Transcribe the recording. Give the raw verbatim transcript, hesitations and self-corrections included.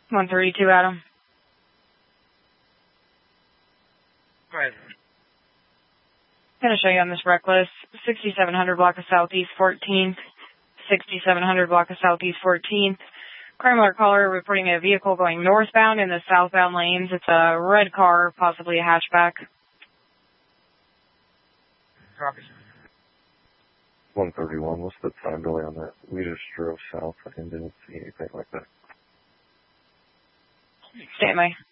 one thirty-two, Adam. Go ahead. Going to show you on this reckless. sixty-seven hundred block of Southeast fourteenth. sixty-seven hundred block of Southeast fourteenth. Crime alert caller reporting a vehicle going northbound in the southbound lanes. It's a red car, possibly a hatchback. Copy. one thirty-one, what's the time delay on that? We just drove south and didn't see anything like that. Stand by.